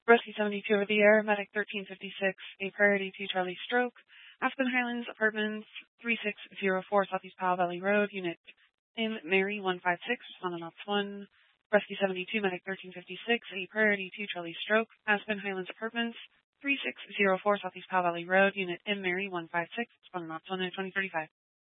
Rescue 72 over the air, Medic 1356, a priority to Charlie Stroke, Aspen Highlands Apartments, 3604 Southeast Powell Valley Road, Unit in Mary 156, responding ops 1. Rescue 72, Medic 1356, a priority to Charlie Stroke, Aspen Highlands Apartments, 3604 Southeast Powell Valley Road, Unit in Mary 156, responding ops 1 at 2035.